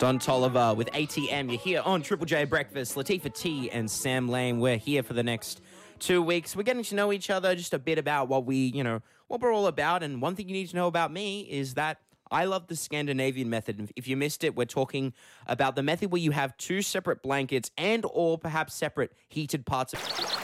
Don Tolliver with ATM. You're here on Triple J Breakfast. Latifah T and Sam Lane. We're here for the next 2 weeks. We're getting to know each other, just a bit about what we're all about. And one thing you need to know about me is that I love the Scandinavian method. If you missed it, we're talking about the method where you have two separate blankets and or perhaps separate heated parts of